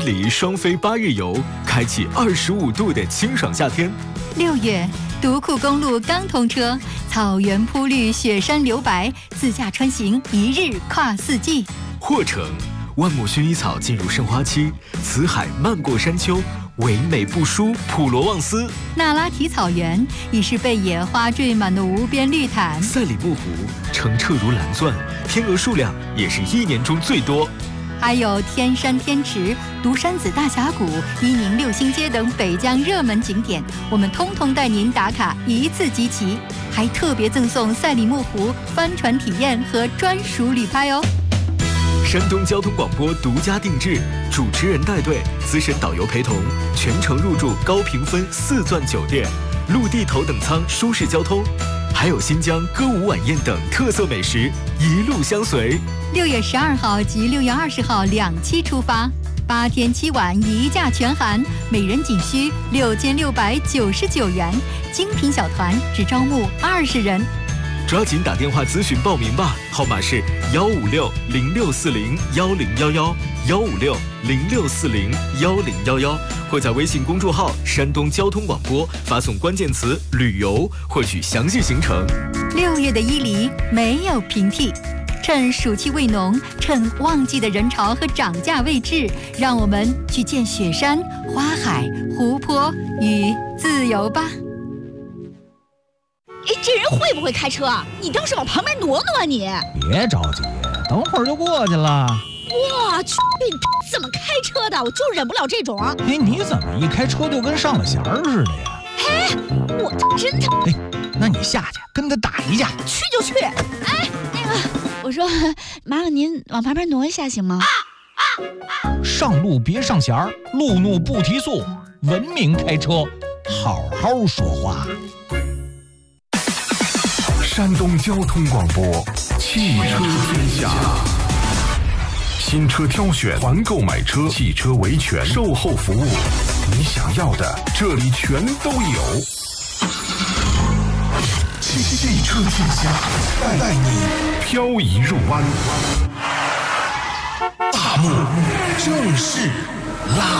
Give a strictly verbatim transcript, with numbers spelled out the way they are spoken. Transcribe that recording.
犁双飞八日游，开启二十五度的清爽夏天。 六月，独库公路刚通车，草原铺绿，雪山留白，自驾穿行一日跨四季。 或城，万亩薰衣草进入盛花期，辞海漫过山丘，唯美不输普罗旺斯。 那拉提草原已是被野花缀满的无边绿毯。 赛里木湖澄澈如蓝钻，天鹅数量也是一年中最多。 还有天山天池、独山子大峡谷、伊宁六星街等北疆热门景点，我们通通带您打卡一次集齐，还特别赠送赛里木湖帆船体验和专属旅拍哦。 山东交通广播独家定制，主持人带队，资深导游陪同，全程入住高评分四钻酒店，陆地头等舱舒适交通，还有新疆歌舞晚宴等特色美食，一路相随。 六月十二号及六月二十号两期出发，八天七晚一价全含，每人仅需六千六百九十九元，精品小团只招募二十人。 抓紧打电话咨询报名吧，号码是幺五六零六四零幺零幺幺幺五六零六四零幺零幺幺，或在微信公众号山东交通广播发送关键词旅游获取详细行程。 六月的伊犁没有平替，趁暑气未浓，趁旺季的人潮和涨价未至，让我们去见雪山、花海、湖泊与自由吧。 哎，这人会不会开车啊？你倒是往旁边挪挪啊你！ 别着急，等会儿就过去了。 我去，你怎么开车的？我就忍不了这种。 哎，你怎么一开车就跟上了弦儿似的呀？ 哎，我真的…… 哎，那你下去跟他打一架。 去就去。哎，那个，我说，麻烦您往旁边挪一下行吗？ 上路别上弦儿，路怒不提速，文明开车，好好说话。 山东交通广播，汽车天下。新车挑选、团购买车、汽车维权、售后服务，你想要的这里全都有。汽车天下，带你漂移入弯。大幕正式拉